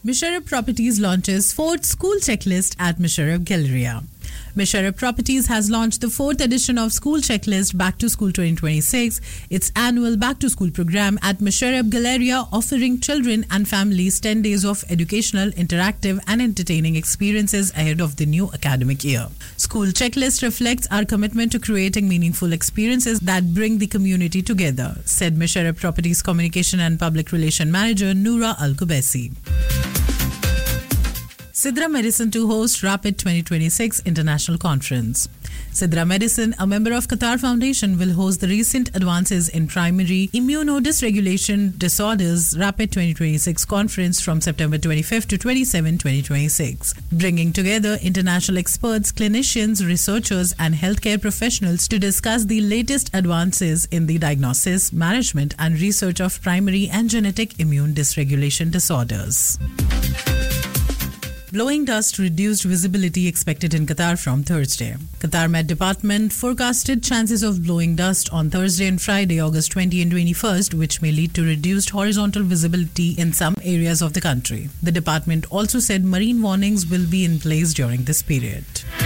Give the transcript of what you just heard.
Misharab Properties launches 4th school checklist at Misharab Galleria. Misharab Properties has launched the 4th edition of School Checklist Back to School 2026, its annual Back to School program at Misharab Galleria, offering children and families 10 days of educational, interactive and entertaining experiences ahead of the new academic year. School Checklist reflects our commitment to creating meaningful experiences that bring the community together, said Misharab Properties Communication and Public Relation Manager Noura Al-Kubaisi. Sidra Medicine to host Rapid 2026 International Conference. Sidra Medicine, a member of Qatar Foundation, will host the Recent Advances in Primary Immunodysregulation Disorders Rapid 2026 Conference from September 25th to 27, 2026, bringing together international experts, clinicians, researchers and healthcare professionals to discuss the latest advances in the diagnosis, management and research of primary and genetic immune dysregulation disorders. Blowing dust reduced visibility expected in Qatar from Thursday. Qatar Met Department forecasted chances of blowing dust on Thursday and Friday, August 20 and 21st, which may lead to reduced horizontal visibility in some areas of the country. The department also said marine warnings will be in place during this period.